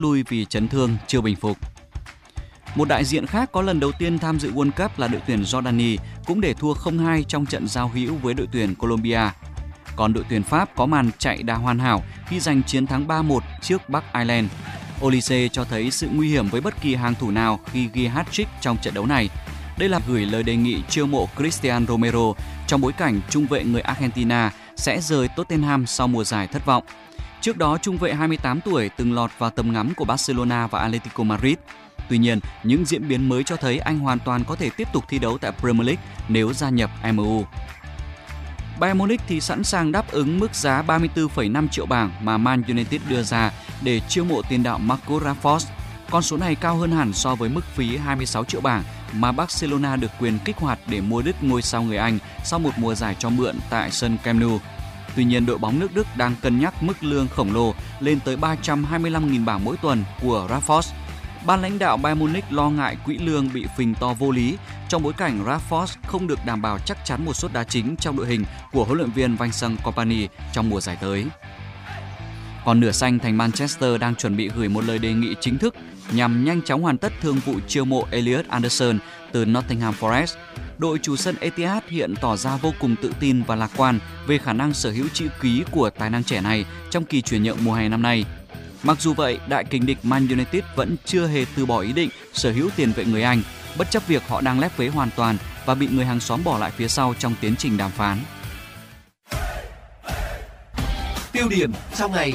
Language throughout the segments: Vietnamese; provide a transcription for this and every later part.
lui vì chấn thương chưa bình phục. Một đại diện khác có lần đầu tiên tham dự World Cup là đội tuyển Jordani cũng để thua 0-2 trong trận giao hữu với đội tuyển Colombia. Còn đội tuyển Pháp có màn chạy đà hoàn hảo khi giành chiến thắng 3-1 trước Bắc Ireland. Olise cho thấy sự nguy hiểm với bất kỳ hàng thủ nào khi ghi hat-trick trong trận đấu này. Đây là gửi lời đề nghị chiêu mộ Cristian Romero trong bối cảnh trung vệ người Argentina sẽ rời Tottenham sau mùa giải thất vọng. Trước đó, trung vệ 28 tuổi từng lọt vào tầm ngắm của Barcelona và Atletico Madrid. Tuy nhiên, những diễn biến mới cho thấy anh hoàn toàn có thể tiếp tục thi đấu tại Premier League nếu gia nhập MU. Bayern Munich thì sẵn sàng đáp ứng mức giá 34,5 triệu bảng mà Man United đưa ra để chiêu mộ tiền đạo Marcus Rashford. Con số này cao hơn hẳn so với mức phí 26 triệu bảng mà Barcelona được quyền kích hoạt để mua đứt ngôi sao người Anh sau một mùa giải cho mượn tại sân Camp Nou. Tuy nhiên, đội bóng nước Đức đang cân nhắc mức lương khổng lồ lên tới 325.000 bảng mỗi tuần của Rashford. Ban lãnh đạo Bayern Munich lo ngại quỹ lương bị phình to vô lý trong bối cảnh Rashford không được đảm bảo chắc chắn một suất đá chính trong đội hình của huấn luyện viên Vincent Kompany trong mùa giải tới. Còn nửa xanh thành Manchester đang chuẩn bị gửi một lời đề nghị chính thức nhằm nhanh chóng hoàn tất thương vụ chiêu mộ Elliot Anderson từ Nottingham Forest. Đội chủ sân Etihad hiện tỏ ra vô cùng tự tin và lạc quan về khả năng sở hữu chữ ký của tài năng trẻ này trong kỳ chuyển nhượng mùa hè năm nay. Mặc dù vậy, đại kình địch Man United vẫn chưa hề từ bỏ ý định sở hữu tiền vệ người Anh, bất chấp việc họ đang lép vế hoàn toàn và bị người hàng xóm bỏ lại phía sau trong tiến trình đàm phán. Tiêu điểm trong ngày.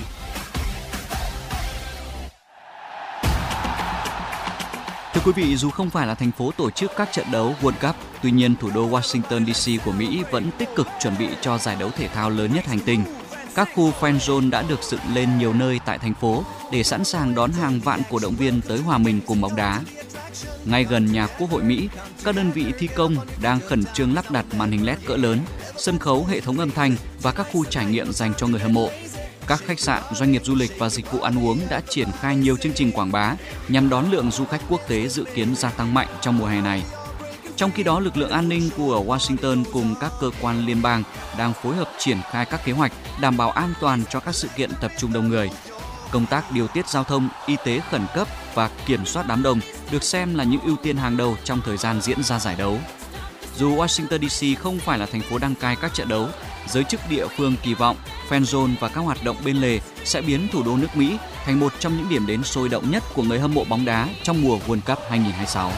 Thưa quý vị, dù không phải là thành phố tổ chức các trận đấu World Cup, tuy nhiên thủ đô Washington DC của Mỹ vẫn tích cực chuẩn bị cho giải đấu thể thao lớn nhất hành tinh. Các khu fan zone đã được dựng lên nhiều nơi tại thành phố để sẵn sàng đón hàng vạn cổ động viên tới hòa mình cùng bóng đá. Ngay gần nhà Quốc hội Mỹ, các đơn vị thi công đang khẩn trương lắp đặt màn hình LED cỡ lớn, sân khấu, hệ thống âm thanh và các khu trải nghiệm dành cho người hâm mộ. Các khách sạn, doanh nghiệp du lịch và dịch vụ ăn uống đã triển khai nhiều chương trình quảng bá nhằm đón lượng du khách quốc tế dự kiến gia tăng mạnh trong mùa hè này. Trong khi đó, lực lượng an ninh của Washington cùng các cơ quan liên bang đang phối hợp triển khai các kế hoạch đảm bảo an toàn cho các sự kiện tập trung đông người. Công tác điều tiết giao thông, y tế khẩn cấp và kiểm soát đám đông được xem là những ưu tiên hàng đầu trong thời gian diễn ra giải đấu. Dù Washington DC không phải là thành phố đăng cai các trận đấu, giới chức địa phương kỳ vọng fan zone và các hoạt động bên lề sẽ biến thủ đô nước Mỹ thành một trong những điểm đến sôi động nhất của người hâm mộ bóng đá trong mùa World Cup 2026.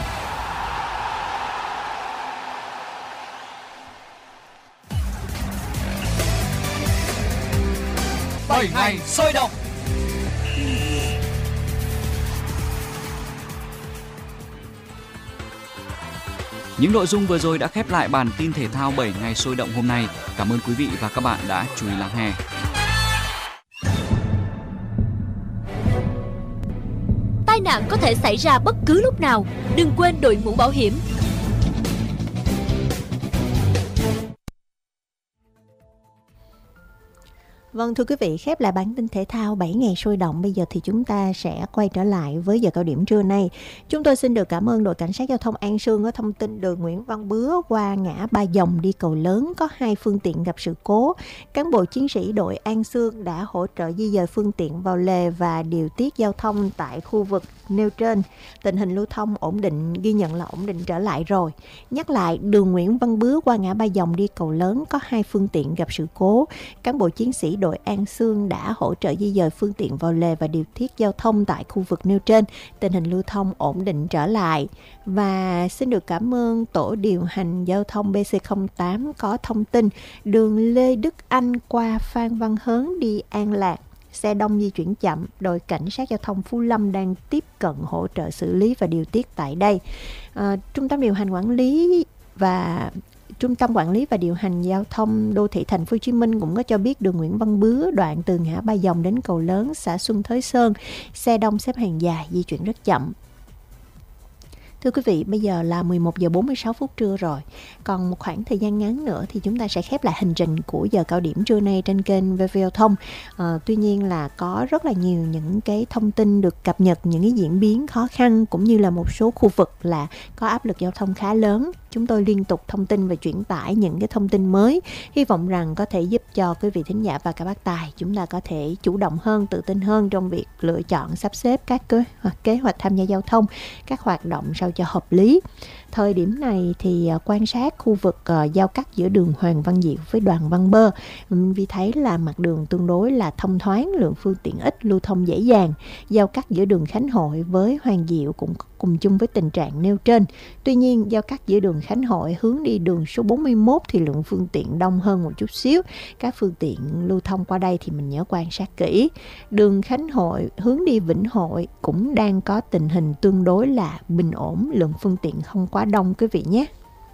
Bảy ngày sôi động. Những nội dung vừa rồi đã khép lại bản tin thể thao 7 ngày sôi động hôm nay. Cảm ơn quý vị và các bạn đã chú ý lắng nghe. Tai nạn có thể xảy ra bất cứ lúc nào. Đừng quên đội mũ bảo hiểm. Vâng, thưa quý vị, khép lại bản tin thể thao 7 ngày sôi động. Bây giờ thì chúng ta sẽ quay trở lại với giờ cao điểm trưa nay. Chúng tôi xin được cảm ơn đội cảnh sát giao thông An Sương có thông tin đường Nguyễn Văn Bứa qua ngã Ba Dòng đi Cầu Lớn có 2 phương tiện gặp sự cố. Cán bộ chiến sĩ đội An Sương đã hỗ trợ di dời phương tiện vào lề và điều tiết giao thông tại khu vực nêu trên. Tình hình lưu thông ổn định, ghi nhận là ổn định trở lại rồi. Nhắc lại, đường Nguyễn Văn Bứa qua ngã Ba Dòng đi Cầu Lớn có 2 phương tiện gặp sự cố. Cán bộ chiến sĩ đội An Sương đã hỗ trợ di dời phương tiện vào lề và điều tiết giao thông tại khu vực nêu trên. Tình hình lưu thông ổn định trở lại. Và xin được cảm ơn tổ điều hành giao thông BC08 có thông tin đường Lê Đức Anh qua Phan Văn Hớn đi An Lạc. Xe đông di chuyển chậm, đội cảnh sát giao thông Phú Lâm đang tiếp cận hỗ trợ xử lý và điều tiết tại đây. Trung tâm quản lý và điều hành giao thông đô thị thành phố Hồ Chí Minh cũng có cho biết đường Nguyễn Văn Bứa đoạn từ ngã Ba Dòng đến Cầu Lớn, xã Xuân Thới Sơn, xe đông xếp hàng dài, di chuyển rất chậm. Thưa quý vị, bây giờ là 11 giờ 46 phút trưa rồi. Còn một khoảng thời gian ngắn nữa thì chúng ta sẽ khép lại hành trình của giờ cao điểm trưa nay trên kênh VV Giao thông. Tuy nhiên là có rất là nhiều những cái thông tin được cập nhật, những cái diễn biến khó khăn cũng như là một số khu vực là có áp lực giao thông khá lớn. Chúng tôi liên tục thông tin và chuyển tải những cái thông tin mới, hy vọng rằng có thể giúp cho quý vị thính giả và các bác tài chúng ta có thể chủ động hơn, tự tin hơn trong việc lựa chọn sắp xếp các kế hoạch tham gia giao thông, các hoạt động sao cho hợp lý. Thời điểm này thì quan sát khu vực giao cắt giữa đường Hoàng Văn Diệu với Đoàn Văn Bơ, vì thấy là mặt đường tương đối là thông thoáng, lượng phương tiện ít, lưu thông dễ dàng. Giao cắt giữa đường Khánh Hội với Hoàng Diệu cũng cùng chung với tình trạng nêu trên. Tuy nhiên, giao cắt giữa đường Khánh Hội hướng đi đường số 41 thì lượng phương tiện đông hơn một chút xíu. Các phương tiện lưu thông qua đây thì mình nhớ quan sát kỹ. Đường Khánh Hội hướng đi Vĩnh Hội cũng đang có tình hình tương đối là bình ổn, lượng phương tiện không quá đông quý vị nhé.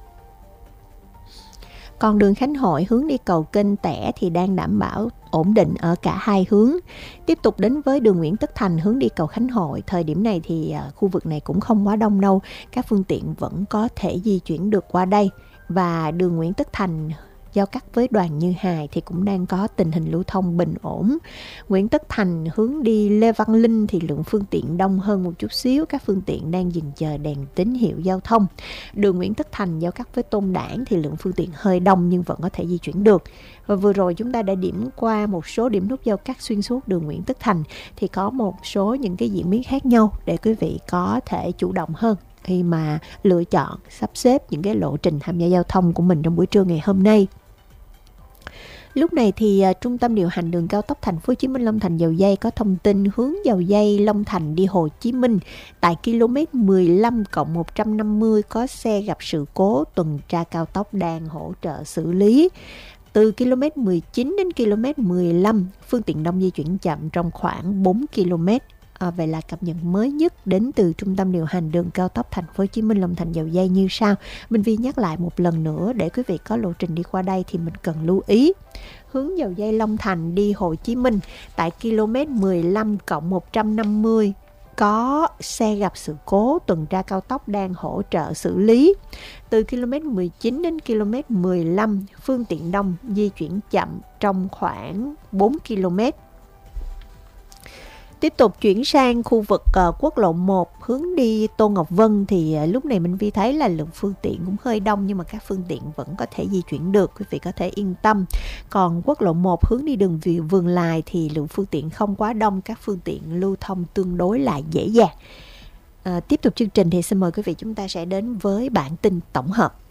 Còn đường Khánh Hội hướng đi cầu Kênh Tẻ thì đang đảm bảo ổn định ở cả hai hướng. Tiếp tục đến với đường Nguyễn Tất Thành hướng đi cầu Khánh Hội. Thời điểm này thì khu vực này cũng không quá đông đâu. Các phương tiện vẫn có thể di chuyển được qua đây. Và đường Nguyễn Tất Thành giao cắt với Đoàn Như Hài thì cũng đang có tình hình lưu thông bình ổn. Nguyễn Tất Thành hướng đi Lê Văn Linh thì lượng phương tiện đông hơn một chút xíu. Các phương tiện đang dừng chờ đèn tín hiệu giao thông. Đường Nguyễn Tất Thành giao cắt với Tôn Đản thì lượng phương tiện hơi đông nhưng vẫn có thể di chuyển được. Và vừa rồi chúng ta đã điểm qua một số điểm nút giao cắt xuyên suốt đường Nguyễn Tất Thành thì có một số những cái diễn biến khác nhau để quý vị có thể chủ động hơn khi mà lựa chọn sắp xếp những cái lộ trình tham gia giao thông của mình trong buổi trưa ngày hôm nay. Lúc này thì Trung tâm điều hành đường cao tốc Thành phố Hồ Chí Minh Long Thành Dầu Giây có thông tin hướng dầu dây Long Thành đi Hồ Chí Minh tại km 15+150 có xe gặp sự cố, tuần tra cao tốc đang hỗ trợ xử lý. Từ km 19 đến km 15, phương tiện đông di chuyển chậm trong khoảng 4 km. Vậy là cập nhật mới nhất đến từ Trung tâm điều hành đường cao tốc Thành phố Hồ Chí Minh Long Thành Dầu Giây như sau. Minh Vi nhắc lại một lần nữa để quý vị có lộ trình đi qua đây thì mình cần lưu ý. Hướng dầu dây Long Thành đi Hồ Chí Minh tại km 15+150 có xe gặp sự cố, tuần tra cao tốc đang hỗ trợ xử lý. Từ km 19 đến km 15, phương tiện đông di chuyển chậm trong khoảng 4 km. Tiếp tục chuyển sang khu vực quốc lộ 1 hướng đi Tô Ngọc Vân thì lúc này Minh Vi thấy là lượng phương tiện cũng hơi đông nhưng mà các phương tiện vẫn có thể di chuyển được, quý vị có thể yên tâm. Còn quốc lộ 1 hướng đi đường Vườn Lài thì lượng phương tiện không quá đông, các phương tiện lưu thông tương đối là dễ dàng. Tiếp tục chương trình thì xin mời quý vị chúng ta sẽ đến với bản tin tổng hợp.